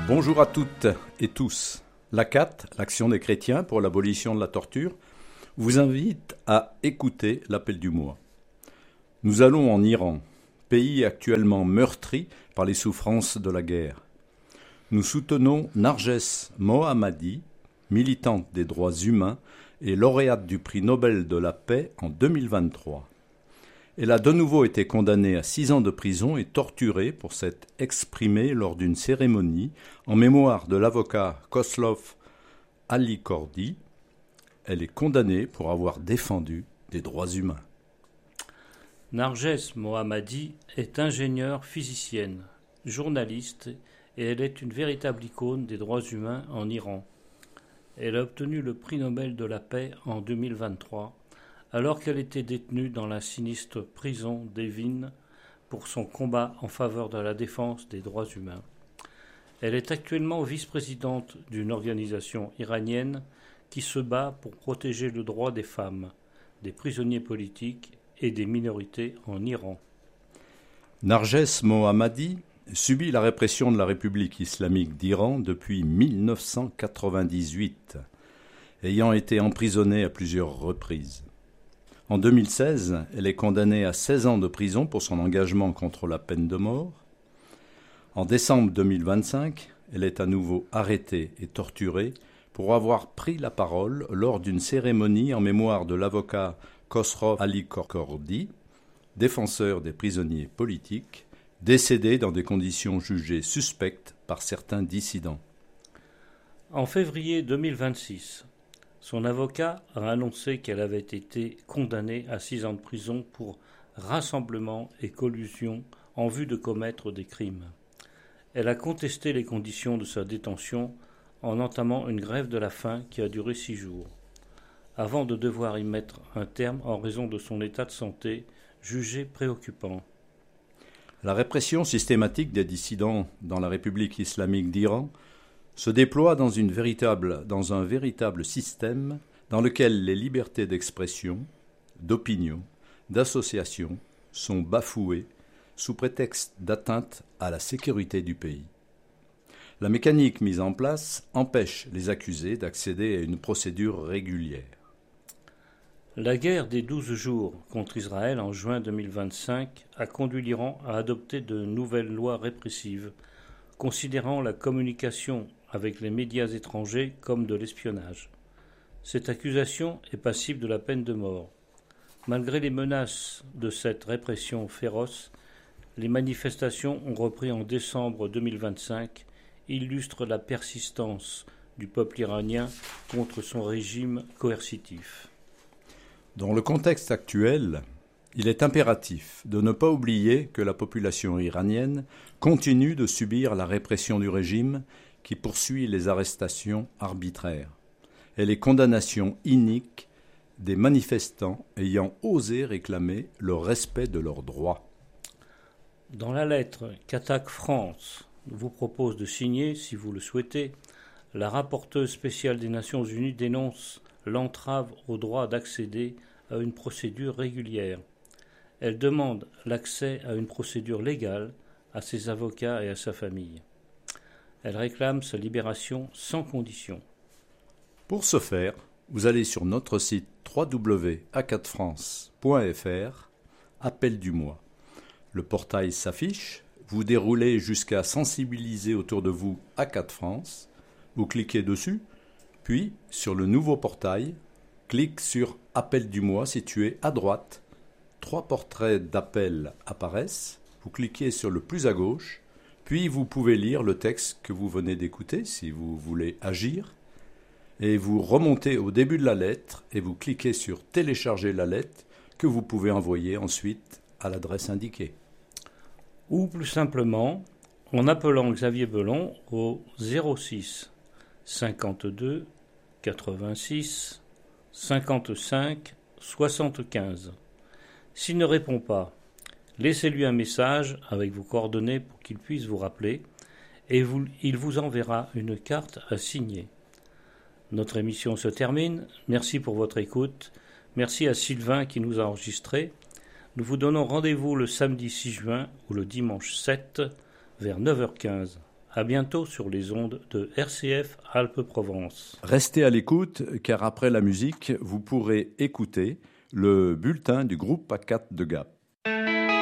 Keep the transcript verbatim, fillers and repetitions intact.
Bonjour à toutes et tous. L'A C A T, l'Action des chrétiens pour l'abolition de la torture, vous invite à écouter l'appel du mois. Nous allons en Iran, pays actuellement meurtri par les souffrances de la guerre. Nous soutenons Narges Mohammadi, militante des droits humains et lauréate du prix Nobel de la paix en deux mille vingt-trois. Elle a de nouveau été condamnée à six ans de prison et torturée pour s'être exprimée lors d'une cérémonie en mémoire de l'avocat Khoslov Alikordi. Elle est condamnée pour avoir défendu des droits humains. Narges Mohammadi est ingénieure physicienne, journaliste et elle est une véritable icône des droits humains en Iran. Elle a obtenu le prix Nobel de la paix en deux mille vingt-trois alors qu'elle était détenue dans la sinistre prison d'Evin pour son combat en faveur de la défense des droits humains. Elle est actuellement vice-présidente d'une organisation iranienne qui se bat pour protéger le droit des femmes, des prisonniers politiques et des minorités en Iran. Narges Mohammadi subit la répression de la République islamique d'Iran depuis mille neuf cent quatre-vingt-dix-huit, ayant été emprisonnée à plusieurs reprises. En deux mille seize, elle est condamnée à seize ans de prison pour son engagement contre la peine de mort. En décembre deux mille vingt-cinq, elle est à nouveau arrêtée et torturée pour avoir pris la parole lors d'une cérémonie en mémoire de l'avocat Khoslov Alikordi, défenseur des prisonniers politiques, décédé dans des conditions jugées suspectes par certains dissidents. En février deux mille vingt-six, son avocat a annoncé qu'elle avait été condamnée à six ans de prison pour rassemblement et collusion en vue de commettre des crimes. Elle a contesté les conditions de sa détention en entamant une grève de la faim qui a duré six jours, avant de devoir y mettre un terme en raison de son état de santé jugé préoccupant. La répression systématique des dissidents dans la République islamique d'Iran se déploie dans, une véritable, dans un véritable système dans lequel les libertés d'expression, d'opinion, d'association sont bafouées sous prétexte d'atteinte à la sécurité du pays. La mécanique mise en place empêche les accusés d'accéder à une procédure régulière. La guerre des douze jours contre Israël en juin deux mille vingt-cinq a conduit l'Iran à adopter de nouvelles lois répressives, considérant la communication avec les médias étrangers comme de l'espionnage. Cette accusation est passible de la peine de mort. Malgré les menaces de cette répression féroce, les manifestations ont repris en décembre deux mille vingt-cinq, illustrent la persistance du peuple iranien contre son régime coercitif. Dans le contexte actuel, il est impératif de ne pas oublier que la population iranienne continue de subir la répression du régime qui poursuit les arrestations arbitraires et les condamnations iniques des manifestants ayant osé réclamer le respect de leurs droits. Dans la lettre qu'Attaque France vous propose de signer, si vous le souhaitez, la rapporteuse spéciale des Nations Unies dénonce l'entrave au droit d'accéder à une procédure régulière. Elle demande l'accès à une procédure légale à ses avocats et à sa famille. Elle réclame sa libération sans condition. Pour ce faire, vous allez sur notre site w w w point a quatre france point f r, appel du mois. Le portail s'affiche, vous déroulez jusqu'à sensibiliser autour de vous A quatre France, vous cliquez dessus, puis sur le nouveau portail, clique sur appel du mois situé à droite. Trois portraits d'appel apparaissent, vous cliquez sur le plus à gauche, puis vous pouvez lire le texte que vous venez d'écouter si vous voulez agir, et vous remontez au début de la lettre et vous cliquez sur télécharger la lettre que vous pouvez envoyer ensuite à l'adresse indiquée. Ou plus simplement, en appelant Xavier Belon au zéro six cinquante-deux quatre-vingt-six cinquante-cinq soixante-quinze. S'il ne répond pas, laissez-lui un message avec vos coordonnées pour qu'il puisse vous rappeler et vous, il vous enverra une carte à signer. Notre émission se termine. Merci pour votre écoute. Merci à Sylvain qui nous a enregistrés. Nous vous donnons rendez-vous le samedi six juin ou le dimanche sept vers neuf heures quinze. À bientôt sur les ondes de R C F Alpes-Provence. Restez à l'écoute, car après la musique, vous pourrez écouter le bulletin du groupe A quatre de Gap.